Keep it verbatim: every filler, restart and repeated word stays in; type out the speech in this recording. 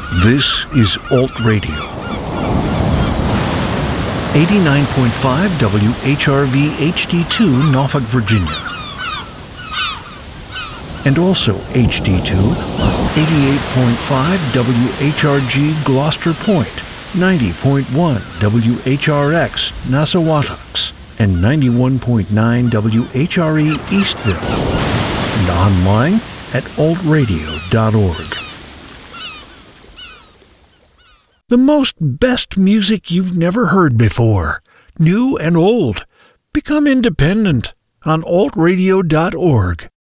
This is Alt Radio. eighty-nine point five W H R V H D two, Norfolk, Virginia. And also H D two on eighty-eight point five W H R G Gloucester Point, ninety point one W H R X Nassawatucks, and ninety-one point nine W H R E Eastville. And online at alt radio dot org. The most best music you've never heard before, new and old. Become independent on alt radio dot org.